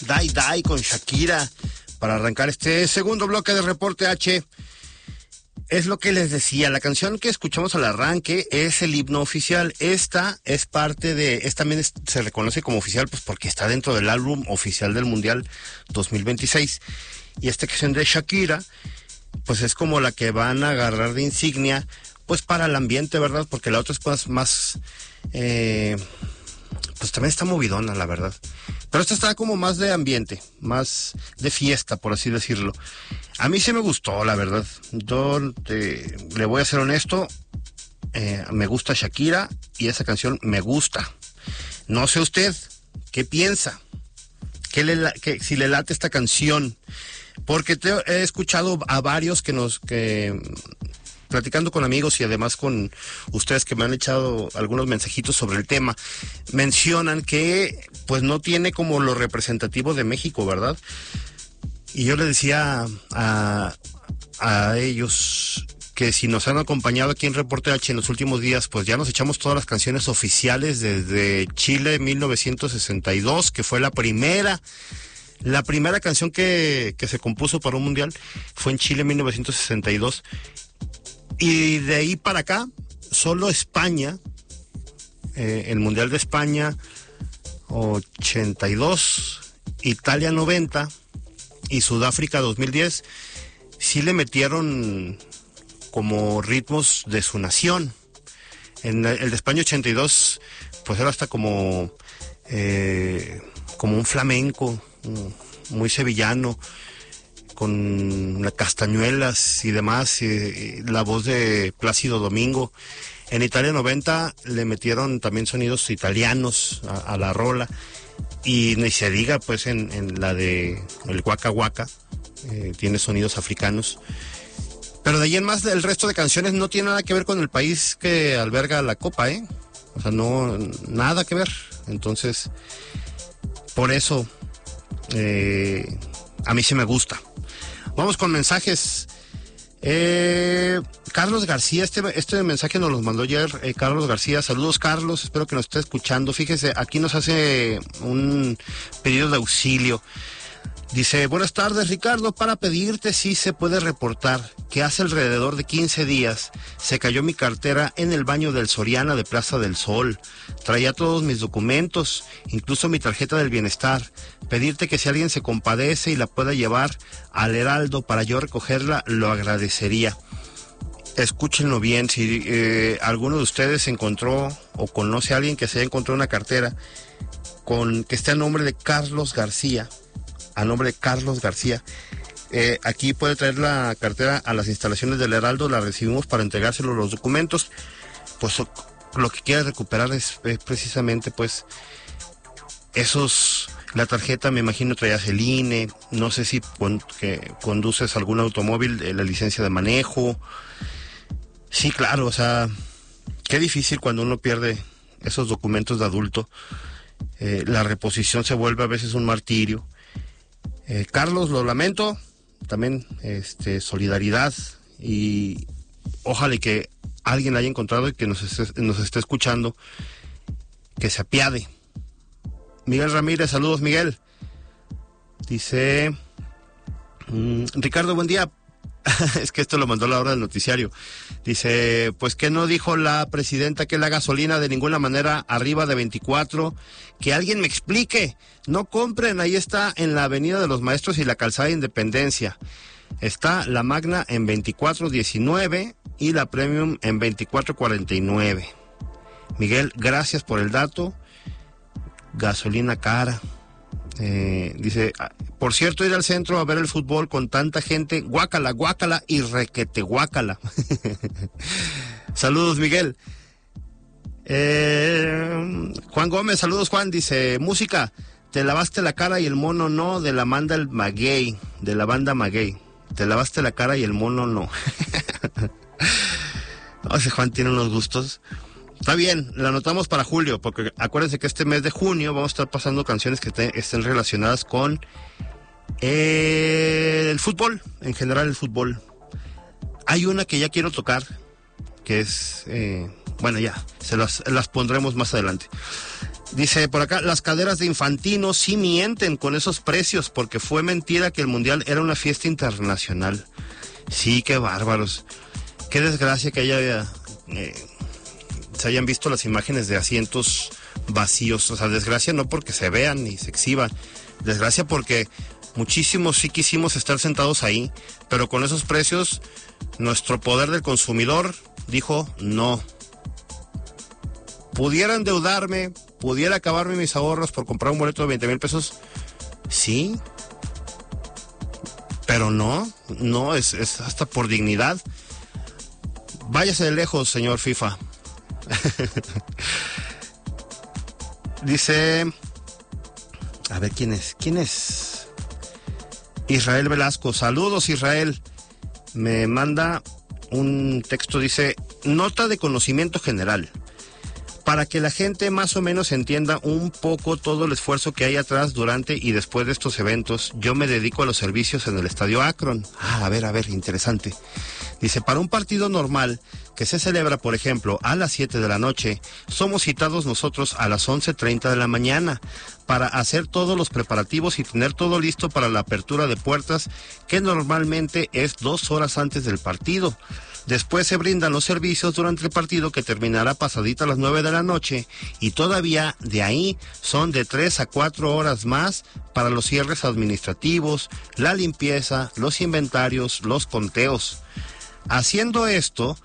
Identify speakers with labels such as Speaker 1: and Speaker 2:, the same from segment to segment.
Speaker 1: Die Die con Shakira para arrancar este segundo bloque de Reporte H. Es lo que les decía, la canción que escuchamos al arranque es el himno oficial. Esta es parte de, también se reconoce como oficial pues porque está dentro del álbum oficial del Mundial 2026. Y esta canción de Shakira pues es como la que van a agarrar de insignia pues para el ambiente, ¿verdad? Porque la otra es pues más pues también está movidona, la verdad. Pero esta está como más de ambiente, más de fiesta, por así decirlo. A mí sí me gustó, la verdad. Yo le voy a ser honesto, me gusta Shakira y esa canción me gusta. No sé usted, ¿qué piensa? Si le late esta canción. Porque he escuchado a varios que platicando con amigos y además con ustedes que me han echado algunos mensajitos sobre el tema, mencionan que pues no tiene como lo representativo de México, ¿verdad? Y yo le decía a ellos que si nos han acompañado aquí en Reporte H en los últimos días, pues ya nos echamos todas las canciones oficiales desde Chile 1962, que fue la primera canción que se compuso para un mundial, fue en Chile 1962. Y de ahí para acá, solo España, el Mundial de España 82, Italia 90 y Sudáfrica 2010, sí le metieron como ritmos de su nación. En el de España 82, pues era hasta como un flamenco, muy sevillano, con castañuelas y demás, y la voz de Plácido Domingo. En Italia 90 le metieron también sonidos italianos a la rola, y ni se diga pues en la de el Waka Waka, tiene sonidos africanos. Pero de ahí en más, el resto de canciones no tiene nada que ver con el país que alberga la copa, o sea, no, nada que ver. Entonces, por eso a mí sí me gusta. Vamos con mensajes. Carlos García, este mensaje nos los mandó ayer Carlos García. Saludos, Carlos, espero que nos esté escuchando. Fíjese, aquí nos hace un pedido de auxilio. Dice: buenas tardes, Ricardo, para pedirte si se puede reportar que hace alrededor de 15 días se cayó mi cartera en el baño del Soriana de Plaza del Sol. Traía todos mis documentos, incluso mi tarjeta del bienestar. Pedirte que si alguien se compadece y la pueda llevar al Heraldo para yo recogerla, lo agradecería. Escúchenlo bien, si alguno de ustedes encontró o conoce a alguien que se haya encontrado una cartera que esté a nombre de Carlos García, aquí puede traer la cartera a las instalaciones del Heraldo, la recibimos para entregárselo los documentos. Pues lo que quiere recuperar es precisamente pues la tarjeta, me imagino traías el INE, no sé si que conduces algún automóvil, la licencia de manejo. Sí, claro, o sea, qué difícil cuando uno pierde esos documentos de adulto. La reposición se vuelve a veces un martirio. Carlos, lo lamento, también solidaridad, y ojalá que alguien la haya encontrado y que nos esté escuchando, que se apiade. Miguel Ramírez, saludos, Miguel. Dice: Ricardo, buen día. Es que esto lo mandó a la hora del noticiario. Dice: pues que no dijo la presidenta que la gasolina de ninguna manera arriba de 24, que alguien me explique. No compren, ahí está en la Avenida de los Maestros y la Calzada de Independencia. Está la Magna en 24.19 y la Premium en 24.49. Miguel, gracias por el dato. Gasolina cara. Dice: por cierto, ir al centro a ver el fútbol con tanta gente, guácala, guácala y requete guácala. Saludos, Miguel. Juan Gómez, saludos, Juan. Dice: música, te lavaste la cara y el mono no, de la banda Maguey, de la banda Maguey. Te lavaste la cara y el mono no. No, ese Juan tiene unos gustos. Está bien, la anotamos para julio, porque acuérdense que este mes de junio vamos a estar pasando canciones que estén relacionadas con el fútbol, en general el fútbol. Hay una que ya quiero tocar, que es, bueno, ya, las pondremos más adelante. Dice por acá, las caderas de Infantino sí mienten con esos precios, porque fue mentira que el Mundial era una fiesta internacional. Sí, qué bárbaros. Qué desgracia que se hayan visto las imágenes de asientos vacíos. O sea, desgracia no porque se vean ni se exhiban, desgracia porque muchísimos sí quisimos estar sentados ahí, pero con esos precios nuestro poder del consumidor dijo no. Pudiera endeudarme, pudiera acabarme mis ahorros por comprar un boleto de 20,000 pesos, sí, pero no, es hasta por dignidad. Váyase de lejos, señor FIFA. Dice, a ver, ¿quién es? Israel Velasco. Saludos, Israel. Me manda un texto, dice, nota de conocimiento general. Para que la gente más o menos entienda un poco todo el esfuerzo que hay atrás, durante y después de estos eventos, yo me dedico a los servicios en el Estadio Akron. A ver, interesante. Dice, para un partido normal que se celebra, por ejemplo, a las 7 de la noche, somos citados nosotros a las 11:30 de la mañana para hacer todos los preparativos y tener todo listo para la apertura de puertas, que normalmente es 2 horas antes del partido. Después se brindan los servicios durante el partido, que terminará pasadita a las 9 de la noche, y todavía de ahí son de 3 a 4 horas más para los cierres administrativos, la limpieza, los inventarios, los conteos. Haciendo esto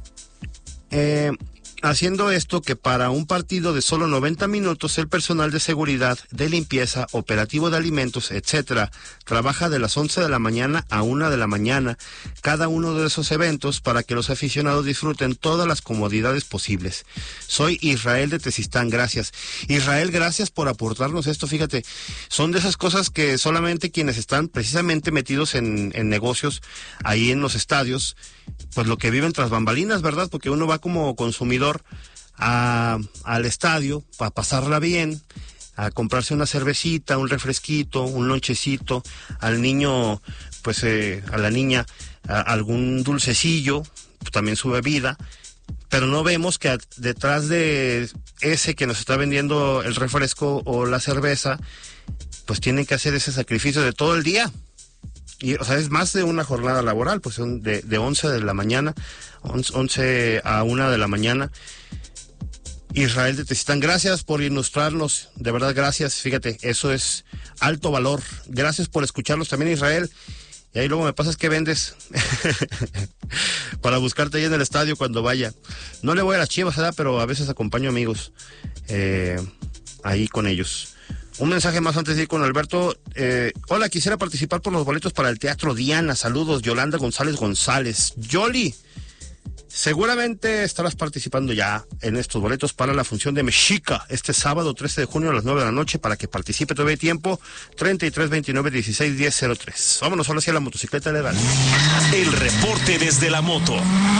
Speaker 1: que para un partido de solo 90 minutos el personal de seguridad, de limpieza, operativo de alimentos, etcétera, trabaja de las 11 de la mañana a 1 de la mañana, cada uno de esos eventos, para que los aficionados disfruten todas las comodidades posibles. Soy Israel de Tezistán, gracias. Israel, gracias por aportarnos esto, fíjate, son de esas cosas que solamente quienes están precisamente metidos en negocios ahí en los estadios, pues lo que viven tras bambalinas, ¿verdad? Porque uno va como consumidor al estadio para pasarla bien, a comprarse una cervecita, un refresquito, un lonchecito, al niño, pues a la niña, algún dulcecillo, pues, también su bebida, pero no vemos que detrás de ese que nos está vendiendo el refresco o la cerveza, pues tienen que hacer ese sacrificio de todo el día. Y, o sea, es más de una jornada laboral, pues son de 11 de la mañana, 11 a 1 de la mañana. Israel de Tezistán, gracias por ilustrarnos, de verdad, gracias, fíjate, eso es alto valor. Gracias por escucharnos también, Israel. Y ahí luego me pasas qué vendes para buscarte ahí en el estadio cuando vaya. No le voy a las Chivas, ¿verdad? Pero a veces acompaño amigos ahí con ellos. Un mensaje más antes de ir con Alberto. Hola, quisiera participar por los boletos para el Teatro Diana. Saludos, Yolanda González. Yoli, seguramente estarás participando ya en estos boletos para la función de Mexica este sábado 13 de junio a las 9 de la noche. Para que participe, todavía hay tiempo. 33 29 16 10 03. Vámonos ahora hacia la motocicleta legal.
Speaker 2: El reporte desde la moto.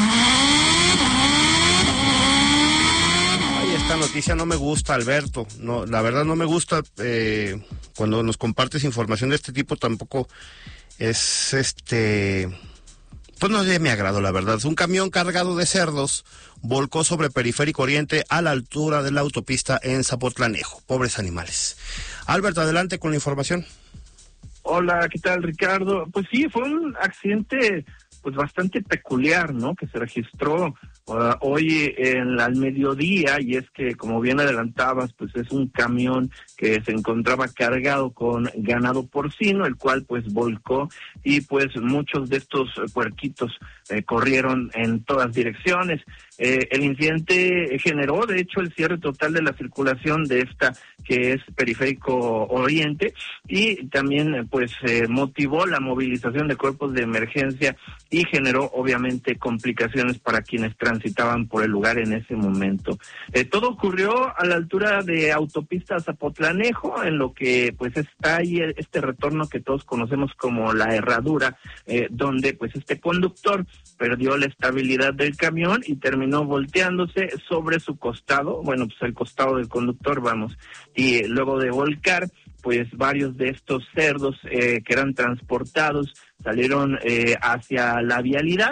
Speaker 1: Esta noticia no me gusta, Alberto. No, la verdad no me gusta. Cuando nos compartes información de este tipo, tampoco es pues no es de mi agrado, la verdad. Un camión cargado de cerdos volcó sobre Periférico Oriente a la altura de la autopista en Zapotlanejo. Pobres animales. Alberto, adelante con la información.
Speaker 3: Hola, ¿qué tal, Ricardo? Pues sí, fue un accidente pues bastante peculiar, ¿no? Que se registró hoy al mediodía, y es que, como bien adelantabas, pues es un camión que se encontraba cargado con ganado porcino, el cual pues volcó, y pues muchos de estos puerquitos corrieron en todas direcciones. El incidente generó, de hecho, el cierre total de la circulación de esta que es Periférico Oriente, y también pues motivó la movilización de cuerpos de emergencia y generó obviamente complicaciones para quienes transitaban por el lugar en ese momento. Todo ocurrió a la altura de autopista Zapotlanejo, en lo que pues está ahí este retorno que todos conocemos como la herradura, donde pues este conductor perdió la estabilidad del camión y terminó volteándose sobre su costado, bueno, pues el costado del conductor, vamos, y luego de volcar, pues varios de estos cerdos que eran transportados salieron hacia la vialidad.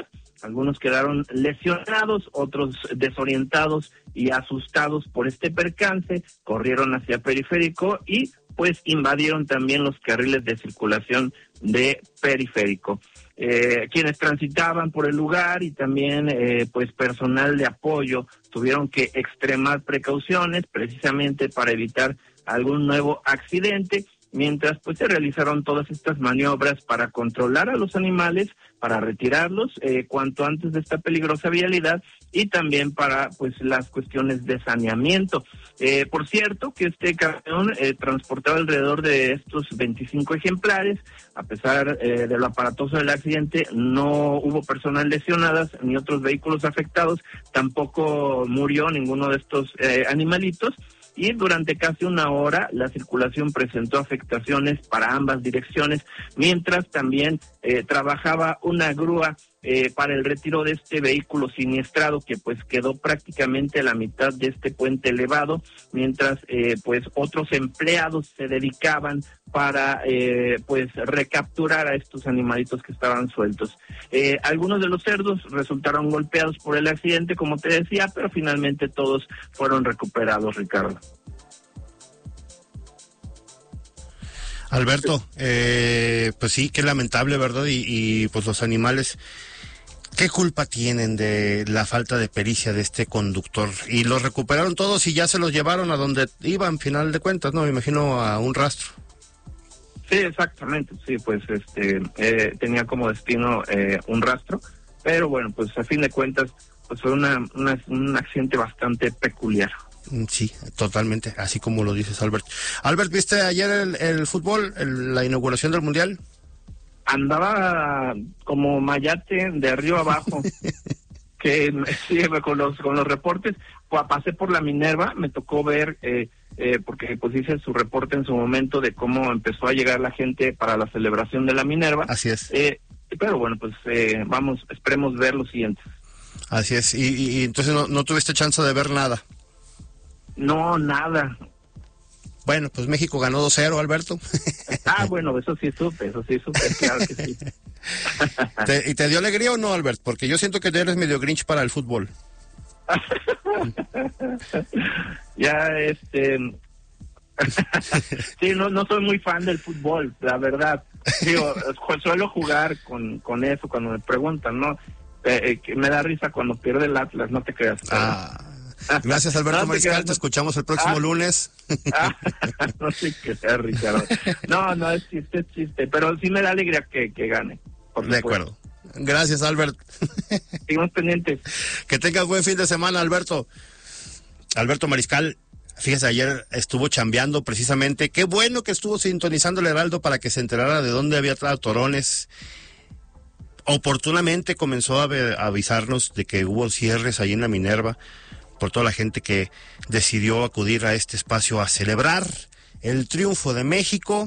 Speaker 3: Algunos quedaron lesionados, otros desorientados y asustados por este percance, corrieron hacia Periférico y pues invadieron también los carriles de circulación de Periférico. Quienes transitaban por el lugar y también pues personal de apoyo tuvieron que extremar precauciones precisamente para evitar algún nuevo accidente, mientras pues se realizaron todas estas maniobras para controlar a los animales, para retirarlos cuanto antes de esta peligrosa vialidad y también para pues las cuestiones de saneamiento. Por cierto, que este camión transportaba alrededor de estos 25 ejemplares. A pesar de lo aparatoso del accidente, no hubo personas lesionadas ni otros vehículos afectados, tampoco murió ninguno de estos animalitos. Y durante casi una hora la circulación presentó afectaciones para ambas direcciones, mientras también trabajaba una grúa para el retiro de este vehículo siniestrado que pues quedó prácticamente a la mitad de este puente elevado, mientras pues otros empleados se dedicaban para pues recapturar a estos animalitos que estaban sueltos. Algunos de los cerdos resultaron golpeados por el accidente, como te decía, pero finalmente todos fueron recuperados, Ricardo.
Speaker 1: Alberto, pues sí, qué lamentable, ¿verdad? Y pues los animales, ¿qué culpa tienen de la falta de pericia de este conductor? Y los recuperaron todos y ya se los llevaron a donde iban, final de cuentas, ¿no? Me imagino a un rastro.
Speaker 3: Sí, exactamente, sí, pues tenía como destino un rastro, pero bueno, pues a fin de cuentas, pues fue un accidente bastante peculiar.
Speaker 1: Sí, totalmente, así como lo dices, Albert. Albert, ¿viste ayer el fútbol, la inauguración del Mundial?
Speaker 3: Andaba como mayate de arriba abajo, que sí, con los reportes. Pasé por la Minerva, me tocó ver, porque pues hice su reporte en su momento de cómo empezó a llegar la gente para la celebración de la Minerva.
Speaker 1: Así es.
Speaker 3: Pero bueno, pues vamos, esperemos ver lo siguiente.
Speaker 1: Así es, y entonces no tuviste chance de ver nada.
Speaker 3: No, nada.
Speaker 1: Bueno, pues México ganó 2-0, Alberto.
Speaker 3: Bueno, eso sí supe, claro que sí.
Speaker 1: ¿Y te dio alegría o no, Albert? Porque yo siento que eres medio grinch para el fútbol.
Speaker 3: Ya, sí, no soy muy fan del fútbol, la verdad. Digo, suelo jugar con eso cuando me preguntan, ¿no? Que me da risa cuando pierde el Atlas, no te creas.
Speaker 1: Gracias, Alberto Mariscal, te escuchamos el próximo lunes.
Speaker 3: No sé qué sea, Ricardo. No, es chiste, pero sí me da alegría que gane.
Speaker 1: De acuerdo. Gracias, Albert.
Speaker 3: Seguimos pendientes.
Speaker 1: Que tengas buen fin de semana, Alberto. Alberto Mariscal, fíjese, ayer estuvo chambeando precisamente. Qué bueno que estuvo sintonizando el Heraldo para que se enterara de dónde había traído torones. Oportunamente comenzó a avisarnos de que hubo cierres ahí en la Minerva, por toda la gente que decidió acudir a este espacio a celebrar el triunfo de México.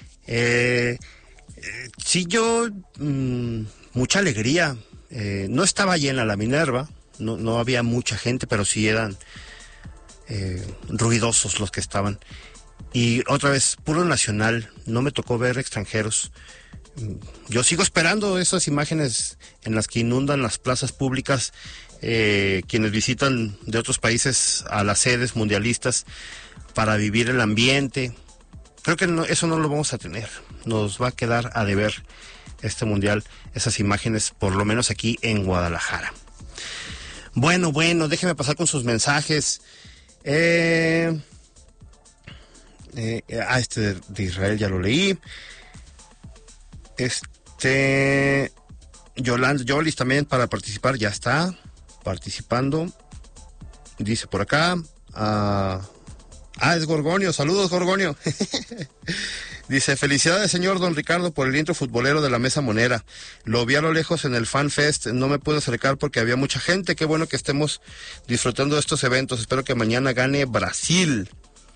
Speaker 1: Sí, mucha alegría. No estaba llena la Minerva, no había mucha gente, pero sí eran ruidosos los que estaban. Y otra vez, puro nacional, no me tocó ver extranjeros. Yo sigo esperando esas imágenes en las que inundan las plazas públicas, quienes visitan de otros países a las sedes mundialistas para vivir el ambiente. Creo que eso no lo vamos a tener. Nos va a quedar a deber este mundial, esas imágenes, por lo menos aquí en Guadalajara. Bueno, déjeme pasar con sus mensajes. De Israel ya lo leí. Yolis también para participar, ya está participando. Dice por acá, es Gorgonio, saludos Gorgonio. Dice, felicidades señor don Ricardo por el intro futbolero de la Mesa Monera. Lo vi a lo lejos en el Fan Fest, no me pude acercar porque había mucha gente. Qué bueno que estemos disfrutando de estos eventos. Espero que mañana gane Brasil.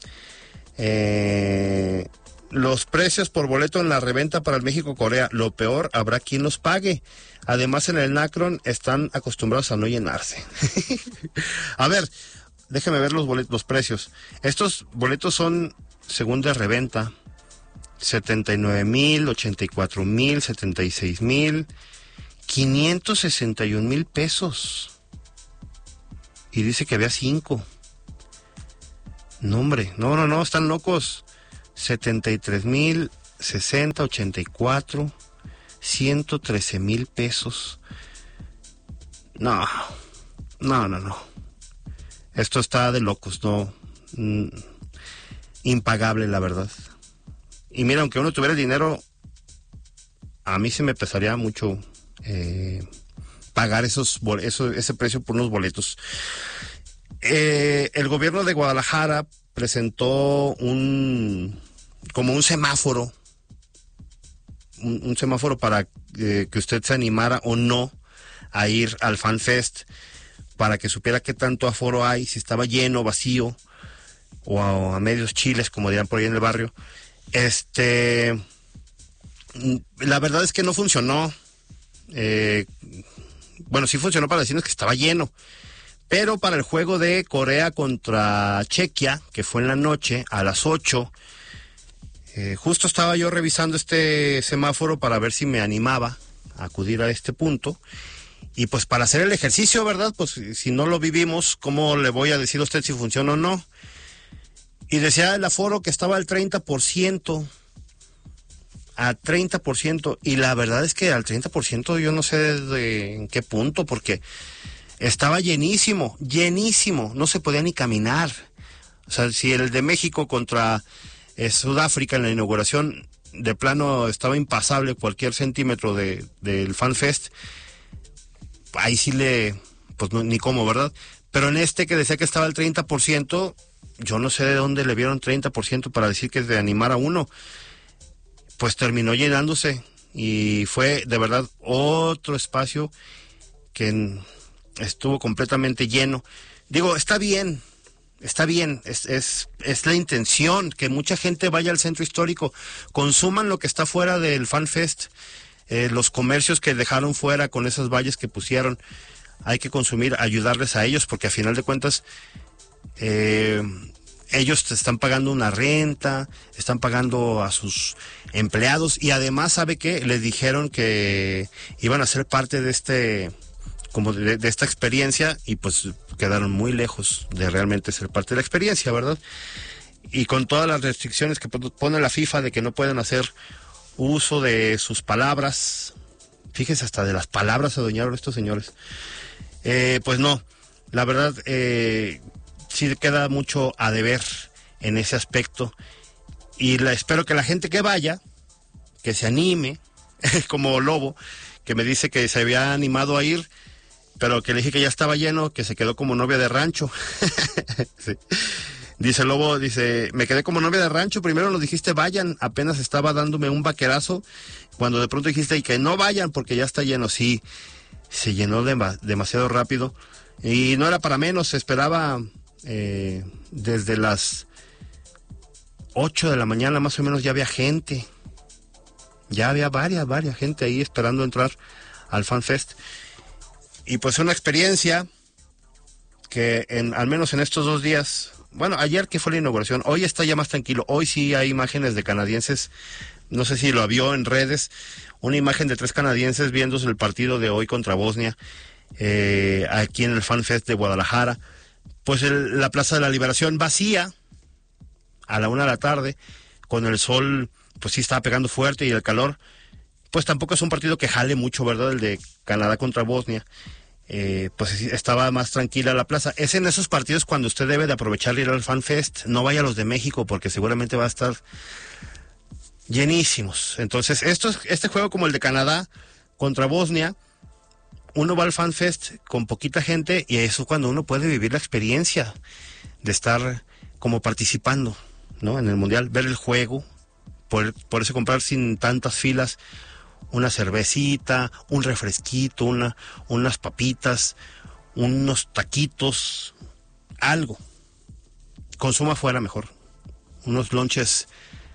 Speaker 1: Los precios por boleto en la reventa para el México-Corea, lo peor, habrá quien los pague. Además, en el Nacron están acostumbrados a no llenarse. A ver, déjeme ver los precios. Estos boletos son, según de reventa, 79,000, 84,000, 76,000 561,000 pesos. Y dice que había 5. No, hombre, no, están locos. 73,000, 60, 84, 113,000 pesos. No. Esto está de locos, no. Impagable, la verdad. Y mira, aunque uno tuviera el dinero, a mí se me pesaría mucho pagar ese precio por unos boletos. El gobierno de Guadalajara presentó como un semáforo, un semáforo para que usted se animara o no a ir al FanFest, para que supiera qué tanto aforo hay, si estaba lleno, vacío, o a medios chiles, como dirán por ahí en el barrio. La verdad es que no funcionó. Bueno, sí funcionó para decirnos que estaba lleno, pero para el juego de Corea contra Chequia, que fue en la noche, a las 8, justo estaba yo revisando este semáforo para ver si me animaba a acudir a este punto, y pues para hacer el ejercicio, ¿verdad? Pues si no lo vivimos, ¿cómo le voy a decir a usted si funciona o no? Y decía el aforo que estaba al 30%, a 30%, y la verdad es que al 30% yo no sé en qué punto, porque estaba llenísimo, no se podía ni caminar. O sea, si el de México contra Sudáfrica en la inauguración de plano estaba impasable cualquier centímetro del FanFest, ahí sí pues no, ni cómo, ¿verdad? Pero en este que decía que estaba al 30%, yo no sé de dónde le vieron 30% para decir que es de animar a uno. Pues terminó llenándose y fue de verdad otro espacio que estuvo completamente lleno. Digo, está bien, es la intención que mucha gente vaya al centro histórico, consuman lo que está fuera del FanFest, los comercios que dejaron fuera con esas vallas que pusieron, hay que consumir, ayudarles a ellos, porque a final de cuentas ellos te están pagando una renta, están pagando a sus empleados, y además, ¿sabe qué? Les dijeron que iban a ser parte de de esta experiencia, y pues quedaron muy lejos de realmente ser parte de la experiencia, ¿verdad? Y con todas las restricciones que pone la FIFA de que no pueden hacer uso de sus palabras, fíjense, hasta de las palabras se adueñaron estos señores. Pues no, la verdad, sí queda mucho a deber en ese aspecto, y espero que la gente que vaya, que se anime, como Lobo, que me dice que se había animado a ir, pero que le dije que ya estaba lleno, que se quedó como novia de rancho. Sí. Dice Lobo, me quedé como novia de rancho, primero nos dijiste vayan, apenas estaba dándome un vaquerazo, cuando de pronto dijiste y que no vayan porque ya está lleno. Sí, se llenó demasiado rápido, y no era para menos, se esperaba desde las 8 de la mañana más o menos ya había gente, ya había varias gente ahí esperando entrar al FanFest. Y pues una experiencia que al menos en estos 2 días, bueno, ayer que fue la inauguración, hoy está ya más tranquilo, hoy sí hay imágenes de canadienses, no sé si lo vio en redes, una imagen de 3 canadienses viéndose el partido de hoy contra Bosnia, aquí en el FanFest de Guadalajara. Pues la Plaza de la Liberación vacía a la 1 de la tarde, con el sol, pues sí estaba pegando fuerte, y el calor, pues tampoco es un partido que jale mucho, ¿verdad? El de Canadá contra Bosnia. Pues estaba más tranquila la plaza. Es en esos partidos cuando usted debe de aprovechar ir al FanFest, no vaya a los de México, porque seguramente va a estar llenísimos. Entonces, este juego como el de Canadá contra Bosnia, uno va al FanFest con poquita gente, y eso es cuando uno puede vivir la experiencia de estar como participando, ¿no? En el Mundial, ver el juego, poderse comprar sin tantas filas una cervecita, un refresquito, unas papitas, unos taquitos, algo. Consuma afuera mejor. Unos lonches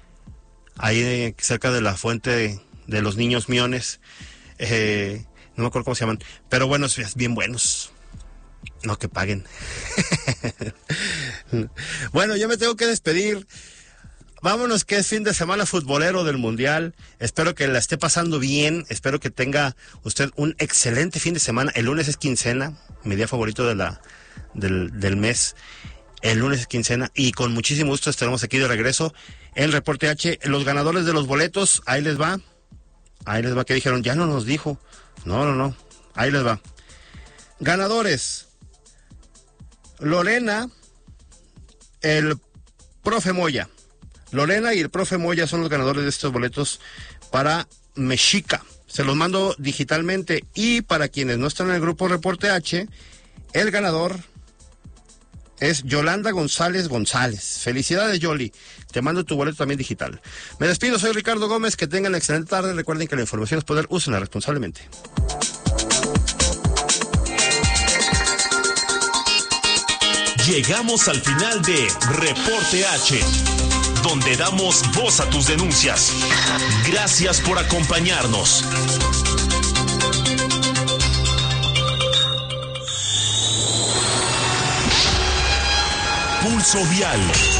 Speaker 1: ahí cerca de la fuente de los niños miones. No me acuerdo cómo se llaman, pero buenos, bien buenos. No, que paguen. Bueno, yo me tengo que despedir. vámonos que es fin de semana futbolero del Mundial. Espero que la esté pasando bien. Espero que tenga usted un excelente fin de semana. El lunes es quincena, mi día favorito del mes. El lunes es quincena y con muchísimo gusto estaremos aquí de regreso en el Reporte H. Los ganadores de los boletos, ahí les va. Que dijeron, ya no nos dijo. No. Ahí les va. Ganadores. Lorena, el profe Moya. Lorena y el profe Moya son los ganadores de estos boletos para Mexica. Se los mando digitalmente. Y para quienes no están en el grupo Reporte H, el ganador es Yolanda González. Felicidades, Yoli. Te mando tu boleto también digital. Me despido, soy Ricardo Gómez. Que tengan una excelente tarde. Recuerden que la información es poder. Úsenla responsablemente.
Speaker 2: Llegamos al final de Reporte H, donde damos voz a tus denuncias. Gracias por acompañarnos. Pulso Vial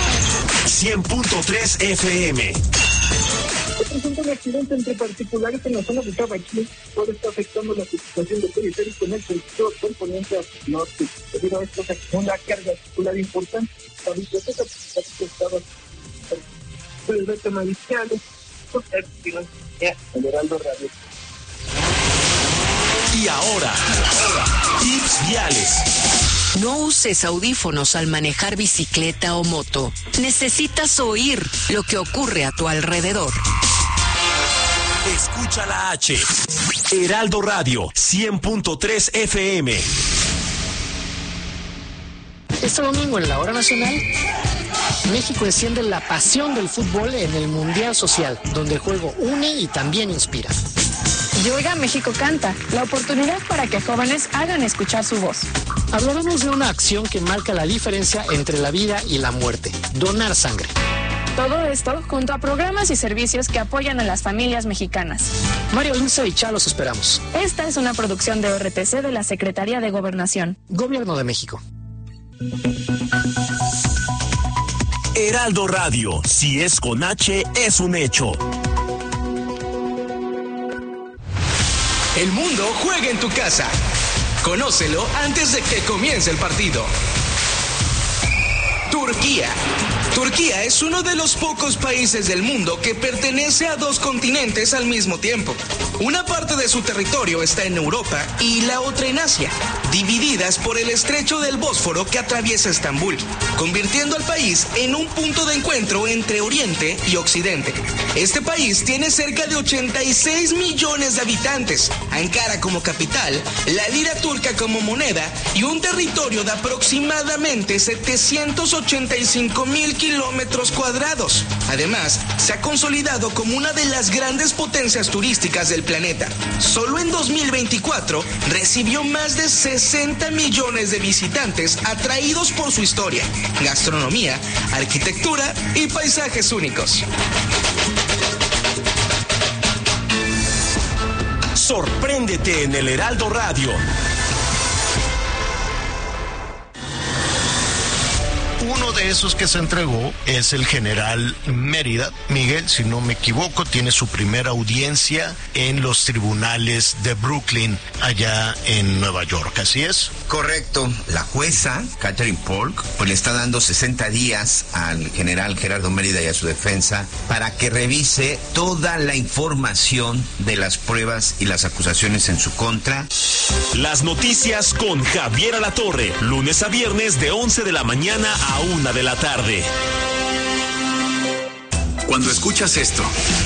Speaker 2: 100.3 FM.
Speaker 4: Se presenta un accidente entre particulares en la zona de Tabaquín. Todo está afectando la circulación del periférico en el sector del poniente hacia el norte. Debido a esto se acumula carga circular importante. La biblioteca estaba el reto magisteriales, el Heraldo Radio.
Speaker 2: Y ahora, tips viales.
Speaker 5: No uses audífonos al manejar bicicleta o moto. Necesitas oír lo que ocurre a tu alrededor.
Speaker 2: Escucha la H. Heraldo Radio 100.3 FM.
Speaker 6: Este domingo en la Hora Nacional, México enciende la pasión del fútbol en el Mundial Social, donde el juego une y también inspira.
Speaker 7: Y oiga, México canta, la oportunidad para que jóvenes hagan escuchar su voz.
Speaker 6: Hablaremos de una acción que marca la diferencia entre la vida y la muerte: donar sangre.
Speaker 7: Todo esto junto a programas y servicios que apoyan a las familias mexicanas.
Speaker 6: Mario Lince y Chá los esperamos.
Speaker 7: Esta es una producción de RTC de la Secretaría de Gobernación.
Speaker 6: Gobierno de México.
Speaker 2: Heraldo Radio, si es con H, es un hecho.
Speaker 8: El mundo juega en tu casa. Conócelo antes de que comience el partido. Turquía. Turquía es uno de los pocos países del mundo que pertenece a dos continentes al mismo tiempo. Una parte de su territorio está en Europa y la otra en Asia, divididas por el estrecho del Bósforo que atraviesa Estambul, convirtiendo al país en un punto de encuentro entre Oriente y Occidente. Este país tiene cerca de 86 millones de habitantes, Ankara como capital, la lira turca como moneda y un territorio de aproximadamente 785,000 kilómetros cuadrados. Además, se ha consolidado como una de las grandes potencias turísticas del planeta. Solo en 2024 recibió más de 60 millones de visitantes atraídos por su historia, gastronomía, arquitectura y paisajes únicos.
Speaker 2: Sorpréndete en el Heraldo Radio.
Speaker 9: Uno de esos que se entregó es el general Mérida. Miguel, si no me equivoco, tiene su primera audiencia en los tribunales de Brooklyn, allá en Nueva York. ¿Así es?
Speaker 10: Correcto. La jueza, Catherine Polk, pues le está dando 60 días al general Gerardo Mérida y a su defensa para que revise toda la información de las pruebas y las acusaciones en su contra.
Speaker 2: Las noticias con Javier Alatorre, lunes a viernes de 11 de la mañana a 1 de la tarde.
Speaker 11: Cuando escuchas esto,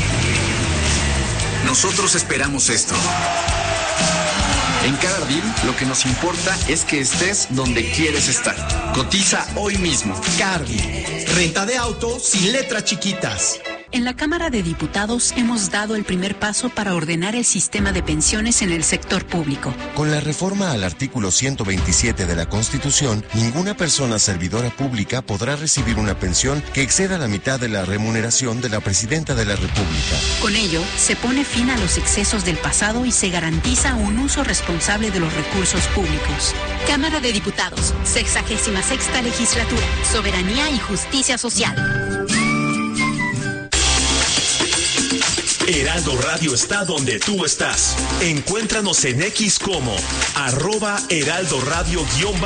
Speaker 11: nosotros esperamos esto. En Cargill, lo que nos importa es que estés donde quieres estar. Cotiza hoy mismo.
Speaker 12: Cargill, renta de auto sin letras chiquitas.
Speaker 13: En la Cámara de Diputados hemos dado el primer paso para ordenar el sistema de pensiones en el sector público.
Speaker 14: Con la reforma al artículo 127 de la Constitución, ninguna persona servidora pública podrá recibir una pensión que exceda la mitad de la remuneración de la Presidenta de la República.
Speaker 13: Con ello, se pone fin a los excesos del pasado y se garantiza un uso responsable de los recursos públicos. Cámara de Diputados, 66ª Legislatura, Soberanía y Justicia Social.
Speaker 2: Heraldo Radio está donde tú estás. Encuéntranos en X como @Heraldo Radio-.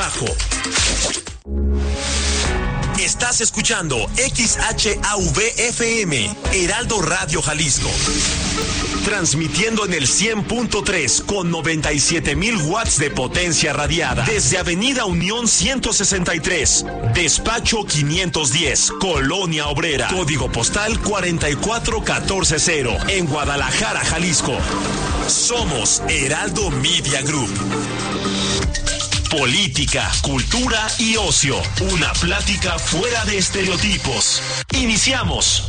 Speaker 2: Estás escuchando XHAV-FM, Heraldo Radio Jalisco. Transmitiendo en el 100.3 con 97,000 watts de potencia radiada. Desde Avenida Unión 163, Despacho 510, Colonia Obrera. Código postal 44140, en Guadalajara, Jalisco. Somos Heraldo Media Group. Política, cultura y ocio. Una plática fuera de estereotipos. Iniciamos.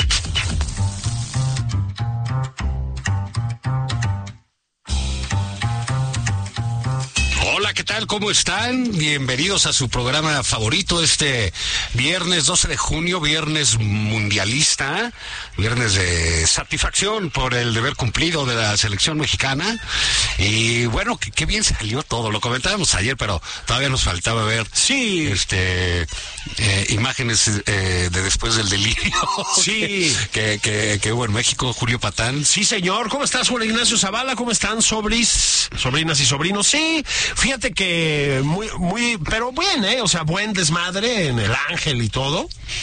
Speaker 15: Hola, ¿qué tal? ¿Cómo están? Bienvenidos a su programa favorito este viernes 12 de junio, viernes mundialista, viernes de satisfacción por el deber cumplido de la selección mexicana. Y bueno, qué bien salió todo. Lo comentábamos ayer, pero todavía nos faltaba ver imágenes de después del delirio.
Speaker 16: Sí.
Speaker 15: que hubo en México. Julio Patán.
Speaker 16: Sí, señor. ¿Cómo estás, Juan Ignacio Zavala? ¿Cómo están, sobrinas y sobrinos? Sí, fíjate que pero bien, o sea, buen desmadre en el Ángel y todo.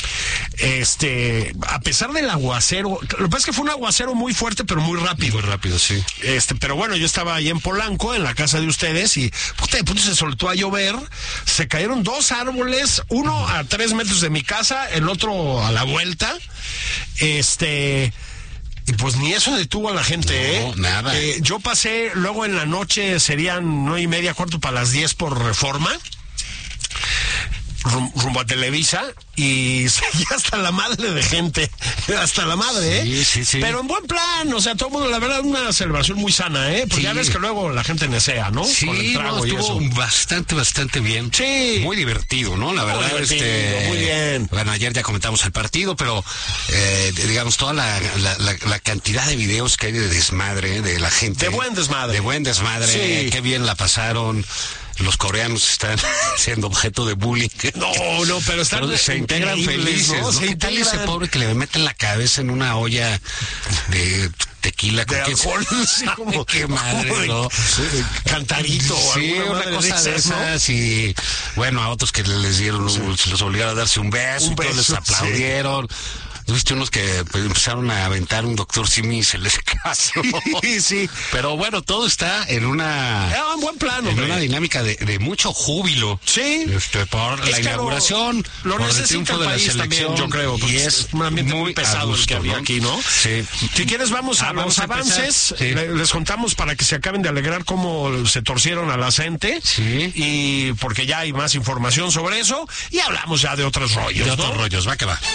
Speaker 16: A pesar del aguacero, lo que pasa es que fue un aguacero muy fuerte, pero muy rápido.
Speaker 15: Muy rápido, sí.
Speaker 16: Pero bueno, yo estaba ahí en Polanco, en la casa de ustedes, y de pronto se soltó a llover, se cayeron 2 árboles, uno a 3 metros de mi casa, el otro a la vuelta, y pues ni eso detuvo a la gente,
Speaker 15: No, nada.
Speaker 16: Yo pasé, luego en la noche serían 9:30, 9:45 por Reforma, rumbo a Televisa, y seguía hasta la madre de gente, hasta la madre,
Speaker 15: Sí.
Speaker 16: Pero en buen plan, o sea, todo el mundo, la verdad, una celebración muy sana, porque ya ves que luego la gente nesea, ¿no?
Speaker 15: Sí,
Speaker 16: con el trago
Speaker 15: estuvo
Speaker 16: y eso.
Speaker 15: bastante bien.
Speaker 16: Sí.
Speaker 15: Muy divertido, ¿no? La verdad,
Speaker 16: muy bien.
Speaker 15: Bueno, ayer ya comentamos el partido, pero digamos, toda la cantidad de videos que hay de desmadre, de la gente.
Speaker 16: De buen desmadre.
Speaker 15: Sí. Qué bien la pasaron. Los coreanos están siendo objeto de bullying.
Speaker 16: No, pero
Speaker 15: se integran felices, ¿no?
Speaker 16: Se
Speaker 15: ¿Qué tal
Speaker 16: integran.
Speaker 15: ese pobre que le meten la cabeza en una olla de tequila?
Speaker 16: De alcohol, sí, como
Speaker 15: qué madre, ¿no?
Speaker 16: Cantarito o
Speaker 15: sí,
Speaker 16: alguna
Speaker 15: una
Speaker 16: madre
Speaker 15: cosa de
Speaker 16: esas, ¿no?
Speaker 15: esas. Y bueno, a otros que les dieron, se los obligaron a darse un beso, y todos les aplaudieron. ¿Viste unos que empezaron a aventar un Dr. Simi y se les casó?
Speaker 16: Sí.
Speaker 15: Pero bueno, todo está en una...
Speaker 16: en buen plano,
Speaker 15: en una dinámica de mucho júbilo.
Speaker 16: Sí.
Speaker 15: Por la inauguración,
Speaker 16: lo
Speaker 15: por el
Speaker 16: necesita
Speaker 15: triunfo
Speaker 16: el
Speaker 15: de la
Speaker 16: país
Speaker 15: selección.
Speaker 16: también, yo creo.
Speaker 15: Y es
Speaker 16: un ambiente muy pesado
Speaker 15: gusto,
Speaker 16: el que había aquí, ¿no?
Speaker 15: Sí.
Speaker 16: Si quieres, vamos a los avances.
Speaker 15: Sí.
Speaker 16: Les contamos para que se acaben de alegrar cómo se torcieron a la gente.
Speaker 15: Sí.
Speaker 16: Y porque ya hay más información sobre eso. Y hablamos ya de otros rollos,
Speaker 15: De otros rollos, va que va.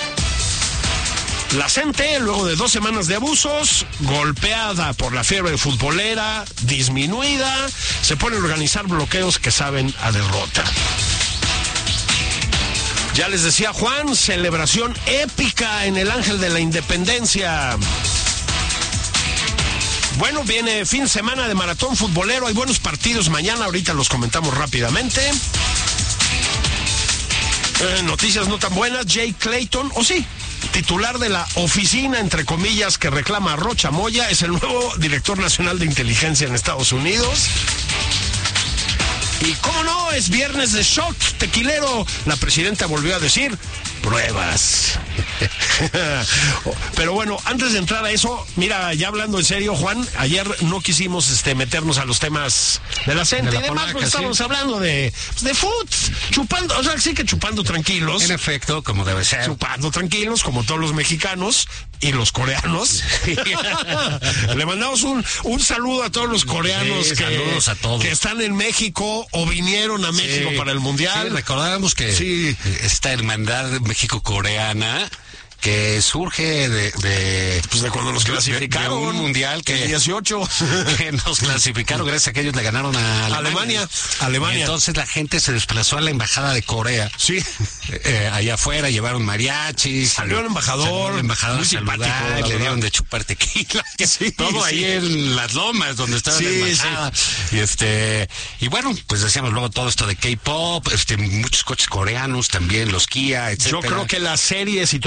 Speaker 16: La CENTE, luego de 2 semanas de abusos, golpeada por la fiebre futbolera, disminuida, se pone a organizar bloqueos que saben a derrota. Ya les decía Juan, celebración épica en el Ángel de la Independencia. Bueno, viene fin de semana de maratón futbolero, hay buenos partidos mañana, ahorita los comentamos rápidamente. Noticias no tan buenas, Jay Clayton, titular de la oficina, entre comillas, que reclama a Rocha Moya, es el nuevo director nacional de inteligencia en Estados Unidos. Y cómo no, es viernes de shot tequilero. La presidenta volvió a decir, pruebas. Pero bueno, antes de entrar a eso, mira, ya hablando en serio, Juan, ayer no quisimos meternos a los temas de la CENTE y demás, porque estábamos hablando de foot, chupando, o sea, sí que chupando tranquilos.
Speaker 15: En efecto, como debe ser.
Speaker 16: Chupando tranquilos, como todos los mexicanos y los coreanos. Le mandamos un saludo a todos los coreanos
Speaker 15: saludos a todos.
Speaker 16: Que están en México o vinieron a México para el Mundial.
Speaker 15: Sí, recordábamos que esta hermandad México-coreana que surge de cuando nos clasificaron
Speaker 16: de
Speaker 15: un mundial que
Speaker 16: el 18
Speaker 15: que nos clasificaron gracias a que ellos le ganaron a Alemania. Y entonces la gente se desplazó a la embajada de Corea.
Speaker 16: Sí.
Speaker 15: Allá afuera llevaron mariachis.
Speaker 16: Salió el embajador
Speaker 15: muy
Speaker 16: a
Speaker 15: saludar, le dieron de chupar tequila. Todo ahí en las lomas donde estaba la embajada. Y bueno, pues decíamos luego todo esto de K-pop, muchos coches coreanos también, los Kia, etcétera.
Speaker 16: Yo creo que las series y todo eso que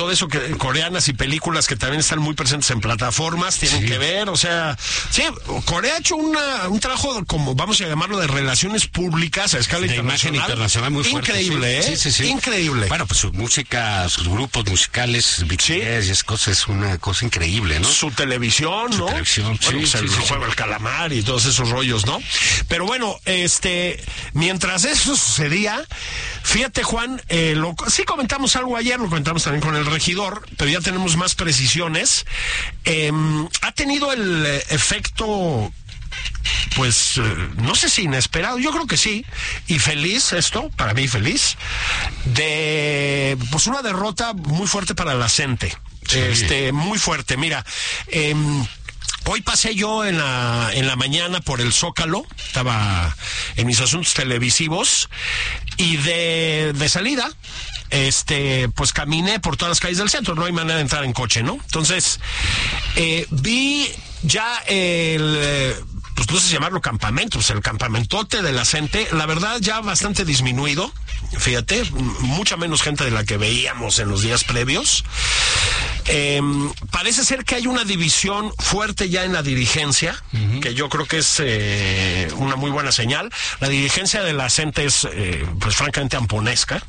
Speaker 16: coreanas y películas que también están muy presentes en plataformas, tienen que ver, o sea, sí, Corea ha hecho un trabajo como, vamos a llamarlo, de relaciones públicas a escala
Speaker 15: imagen internacional muy fuerte.
Speaker 16: Increíble,
Speaker 15: sí.
Speaker 16: Increíble.
Speaker 15: Bueno, pues su música, sus grupos musicales, BTS, y es una cosa increíble, ¿no?
Speaker 16: Su televisión, ¿no?
Speaker 15: Televisión,
Speaker 16: el juego del calamar y todos esos rollos, ¿no? Pero bueno, mientras eso sucedía, fíjate, Juan, sí comentamos algo ayer, lo comentamos también con el regidor, pero ya tenemos más precisiones. Ha tenido el efecto, pues, no sé si inesperado, yo creo que sí, y feliz esto, para mí feliz, de, pues, una derrota muy fuerte para la CENTE. Muy fuerte, mira, hoy pasé yo en la mañana por el Zócalo, estaba en mis asuntos televisivos, y de salida, pues caminé por todas las calles del centro, no hay manera de entrar en coche, ¿no? Entonces, vi ya pues no sé si llamarlo campamento, pues el campamentote de la CENTE, la verdad ya bastante disminuido, fíjate, mucha menos gente de la que veíamos en los días previos. Parece ser que hay una división fuerte ya en la dirigencia, que yo creo que es una muy buena señal. La dirigencia de la CENTE es, pues francamente amponesca,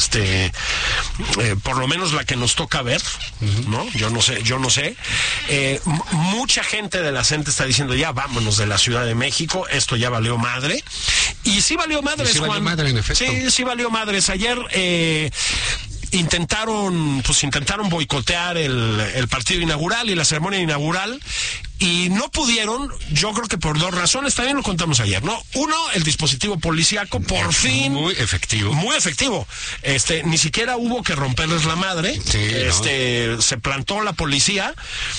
Speaker 16: por lo menos la que nos toca ver, ¿no? Yo no sé. Mucha gente de la CENTE está diciendo, ya vámonos de la Ciudad de México, esto ya valió madre. Y sí valió madres,
Speaker 15: sí,
Speaker 16: Juan.
Speaker 15: Valió madre, en efecto.
Speaker 16: Sí valió madres. Ayer intentaron boicotear el partido inaugural y la ceremonia inaugural, y no pudieron, yo creo que por dos razones, también lo contamos ayer, ¿no? Uno, el dispositivo policíaco, por fin.
Speaker 15: Muy efectivo.
Speaker 16: Muy efectivo. Ni siquiera hubo que romperles la madre.
Speaker 15: Sí,
Speaker 16: se plantó la policía.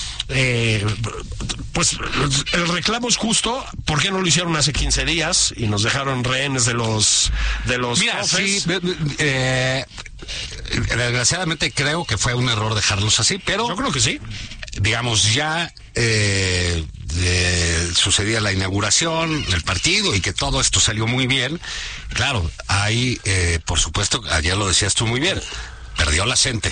Speaker 16: Pues el reclamo es justo. ¿Por qué no lo hicieron hace 15 días y nos dejaron rehenes de los
Speaker 15: Mira,
Speaker 16: cofres?
Speaker 15: sí, desgraciadamente creo que fue un error dejarlos así, pero
Speaker 16: yo creo que sí.
Speaker 15: Digamos, ya sucedía la inauguración del partido y que todo esto salió muy bien. Claro, hay, por supuesto, ayer lo decías tú muy bien, perdió la CENTE.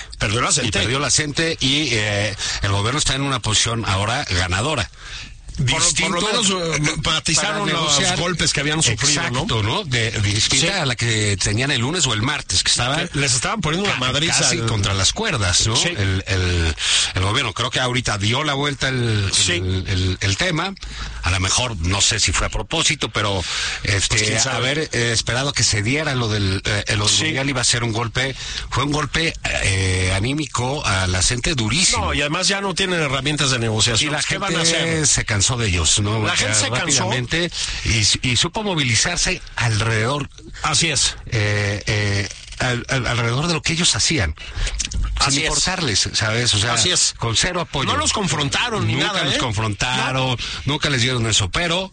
Speaker 15: Y el gobierno está en una posición ahora ganadora.
Speaker 16: Por lo menos matizaron los golpes que habían sufrido,
Speaker 15: exacto, ¿no? Distinta a la que tenían el lunes o el martes, que
Speaker 16: les estaban poniendo una madriza
Speaker 15: casi contra las cuerdas, ¿no?
Speaker 16: Sí.
Speaker 15: El gobierno creo que ahorita dio la vuelta el tema. A lo mejor no sé si fue a propósito, pero haber esperado que se diera lo del mundial iba a ser un golpe, fue un golpe anímico a la gente durísimo.
Speaker 16: No, y además ya no tienen herramientas de negociación.
Speaker 15: Y la
Speaker 16: gente
Speaker 15: van a hacer? Se cansó de ellos, ¿no?
Speaker 16: La gente se cansó
Speaker 15: y supo movilizarse alrededor.
Speaker 16: Así es.
Speaker 15: Alrededor de lo que ellos hacían. Sin importarles, ¿sabes? O sea,
Speaker 16: así es.
Speaker 15: Con cero apoyo.
Speaker 16: No los confrontaron ni nada.
Speaker 15: Nunca los confrontaron, nunca les dieron eso, pero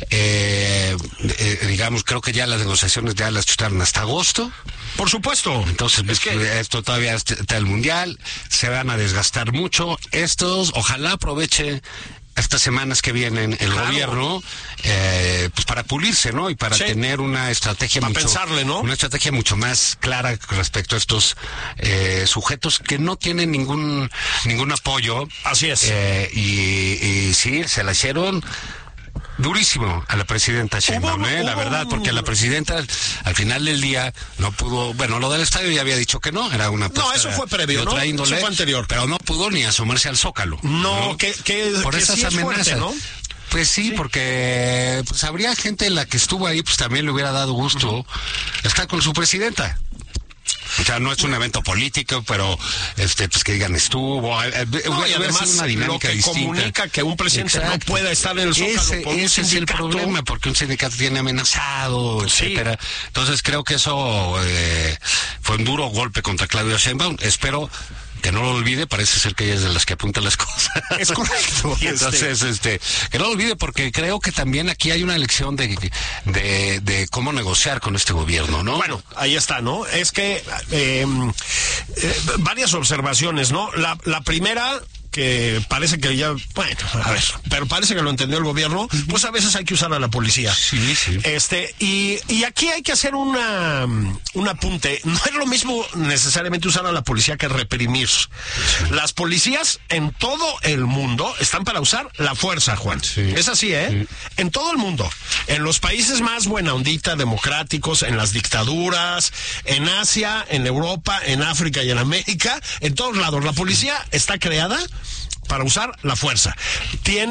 Speaker 15: digamos, creo que ya las negociaciones ya las chutaron hasta agosto.
Speaker 16: Por supuesto.
Speaker 15: Entonces, esto todavía está el mundial, se van a desgastar mucho. Ojalá aproveche estas semanas que vienen el gobierno, pues para pulirse, ¿no? Y para tener una estrategia una estrategia mucho más clara respecto a estos sujetos que no tienen ningún apoyo.
Speaker 16: Así es.
Speaker 15: Y sí, se la hicieron durísimo a la presidenta Sheinbaum, la verdad, porque la presidenta al final del día no pudo, bueno, lo del estadio ya había dicho que no, era una
Speaker 16: no, eso fue previo, ¿no?
Speaker 15: Índole,
Speaker 16: eso fue anterior,
Speaker 15: pero no pudo ni asomarse al Zócalo.
Speaker 16: No,
Speaker 15: por esas
Speaker 16: sí
Speaker 15: amenazas,
Speaker 16: fuerte, ¿no?
Speaker 15: Pues sí, porque pues habría gente en la que estuvo ahí, pues también le hubiera dado gusto estar con su presidenta. O sea, no es un evento político, pero pues que digan estuvo.
Speaker 16: Y además una dinámica lo que distinta. Comunica que un presidente no pueda estar en el Zócalo por un
Speaker 15: ese es el problema, porque un sindicato tiene amenazado, etcétera. Entonces creo que eso fue un duro golpe contra Claudia Sheinbaum. Espero que no lo olvide, parece ser que ella es de las que apunta las cosas.
Speaker 16: Es correcto.
Speaker 15: Entonces, que no lo olvide, porque creo que también aquí hay una lección de cómo negociar con este gobierno, ¿no?
Speaker 16: Bueno, ahí está, ¿no? Es que varias observaciones, ¿no? La primera, que parece que ya, bueno, a ver, pero parece que lo entendió el gobierno, pues a veces hay que usar a la policía.
Speaker 15: Sí, sí.
Speaker 16: Y aquí hay que hacer un apunte. No es lo mismo necesariamente usar a la policía que reprimir. Las policías en todo el mundo están para usar la fuerza, Juan. Sí. Es así, ¿eh? Sí. En todo el mundo. En los países más buena ondita, democráticos, en las dictaduras, en Asia, en Europa, en África y en América, en todos lados. La policía está creada para usar la fuerza. Tiene